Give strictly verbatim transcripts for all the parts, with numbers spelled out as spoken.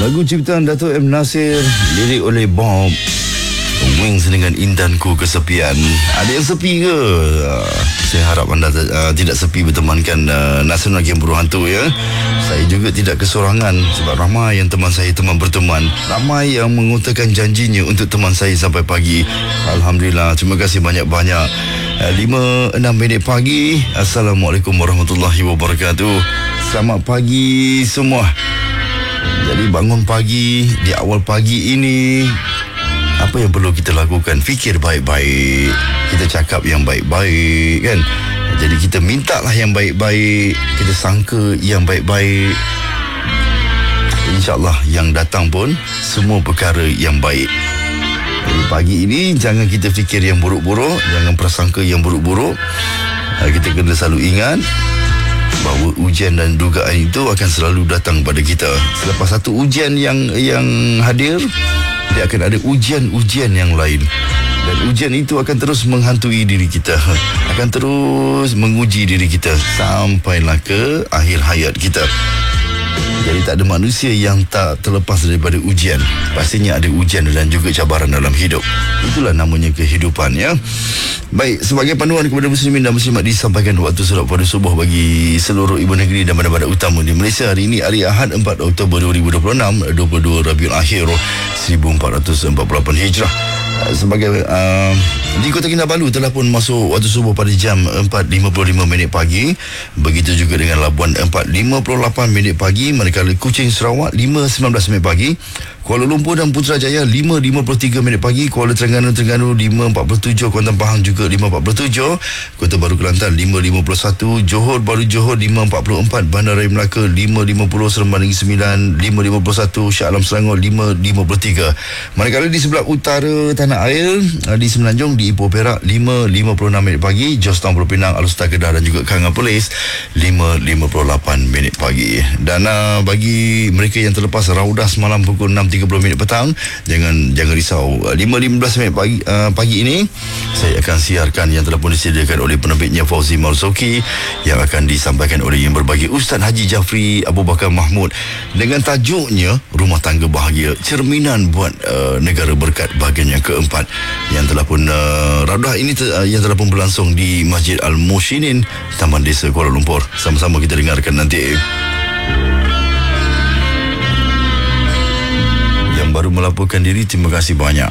Lagu ciptaan Dato' M. Nasir, lirik oleh Bob Wings dengan Indanku Kesepian. Ada yang sepi ke? Uh, saya harap anda uh, tidak sepi bertemankan uh, Nasional Game Buruh Hantu ya. Saya juga tidak kesorangan sebab ramai yang teman saya teman berteman. Ramai yang mengutarakan janjinya untuk teman saya sampai pagi. Alhamdulillah, terima kasih banyak-banyak. uh, lima enam minit pagi. Assalamualaikum warahmatullahi wabarakatuh. Selamat pagi semua. Jadi bangun pagi, di awal pagi ini, apa yang perlu kita lakukan? Fikir baik-baik, kita cakap yang baik-baik kan. Jadi kita mintalah yang baik-baik, kita sangka yang baik-baik. InsyaAllah yang datang pun semua perkara yang baik. Jadi pagi ini jangan kita fikir yang buruk-buruk, jangan prasangka yang buruk-buruk. Kita kena selalu ingat bahawa ujian dan dugaan itu akan selalu datang pada kita. Selepas satu ujian yang yang hadir, dia akan ada ujian-ujian yang lain. Dan ujian itu akan terus menghantui diri kita, akan terus menguji diri kita sampailah ke akhir hayat kita. Jadi tak ada manusia yang tak terlepas daripada ujian. Pastinya ada ujian dan juga cabaran dalam hidup. Itulah namanya kehidupan ya. Baik, sebagai panduan kepada muslimin dan muslimat, disampaikan waktu solat pada subuh bagi seluruh ibu negeri dan bandar-bandar utama di Malaysia. Hari ini hari Ahad empat Oktober dua ribu dua puluh enam, dua puluh dua Rabiul Akhir seribu empat ratus empat puluh lapan Hijrah. Sebagai uh, di Kota Kinabalu telah pun masuk waktu subuh pada jam empat lima puluh lima minit pagi. Begitu juga dengan Labuan empat lima puluh lapan minit pagi, manakala Kuching Sarawak lima sembilan belas minit pagi, Kuala Lumpur dan Putrajaya lima lima puluh tiga minit pagi, Kuala Terengganu Terengganu lima empat puluh tujuh, Kuantan Pahang juga lima empat puluh tujuh, Kota Baru Kelantan lima lima puluh satu, Johor Baru Johor lima empat puluh empat, Bandar Raya Melaka lima lima puluh, Seremban Negeri Sembilan lima lima puluh satu, Shah Alam Selangor lima lima puluh tiga. Manakala di sebelah utara tanah air, di Semenanjung, di Ipoh Perak lima lima puluh enam minit pagi, Jos Town Pulau Pinang, Alustar Kedah dan juga Kanga Perlis lima lima puluh lapan minit pagi. Dan uh, bagi mereka yang terlepas raudah semalam pukul enam tiga puluh minit petang, jangan jangan risau. lima lima belas minit pagi, uh, pagi ini saya akan siarkan yang telah pun disediakan oleh penerbitnya Fauzi Marzuki, yang akan disampaikan oleh yang berbahagia Ustaz Haji Jafri Abu Bakar Mahmud dengan tajuknya Rumah Tangga Bahagia, cerminan buat uh, negara berkat, bahagian yang keempat, yang telah pun uh, raudah ini te, uh, yang telah pun berlangsung di Masjid Al-Mushinin, Taman Desa Kuala Lumpur. Sama-sama kita dengarkan nanti. Yang baru melaporkan diri, terima kasih banyak.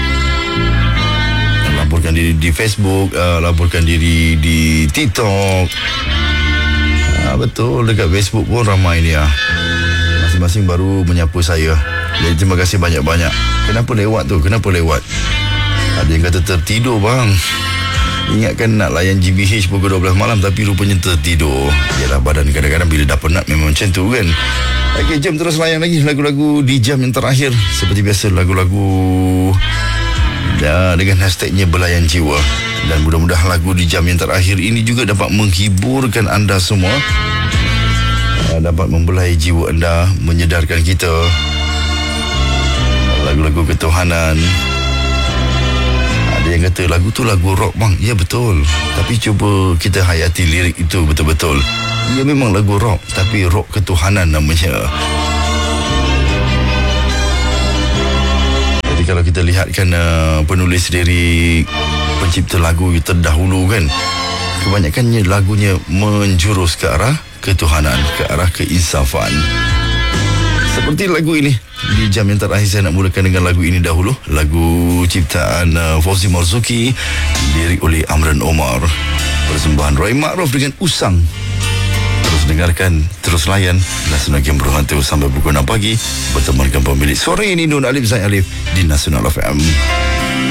Laporkan diri di Facebook, uh, laporkan diri di TikTok. Uh, betul, dekat Facebook pun ramai ni. Uh. Masing-masing baru menyapa saya. Jadi terima kasih banyak-banyak. Kenapa lewat tu? Kenapa lewat? Ada yang kata tertidur bang. Ingatkan nak layan G B H pukul dua belas malam, tapi rupanya tertidur. Yalah, badan kadang-kadang bila dah penat memang macam tu kan. Okey, jom terus layan lagi lagu-lagu di jam yang terakhir. Seperti biasa, lagu-lagu ya, dengan hashtagnya Belayan Jiwa. Dan mudah-mudahan lagu di jam yang terakhir ini juga dapat menghiburkan anda semua, dapat membelai jiwa anda, menyedarkan kita. Lagu-lagu ketuhanan. Ada yang kata lagu tu lagu rock bang. Ya betul, tapi cuba kita hayati lirik itu betul-betul. Ia memang lagu rock, tapi rock ketuhanan namanya. Jadi kalau kita lihatkan uh, penulis lirik, pencipta lagu terdahulu kan, kebanyakannya lagunya menjurus ke arah ketuhanan, ke arah keinsafan. Seperti lagu ini. Di jam yang terakhir saya nak mulakan dengan lagu ini dahulu. Lagu ciptaan uh, Fauzi Marzuki, lirik oleh Amran Omar, persembahan Roy Ma'ruf dengan Usang. Terus dengarkan, terus layan Nasional Game Buruh Hantu sampai pukul enam pagi. Bertemankan pemilik sore ini Nur Alif Zain Alif di Nasional F M.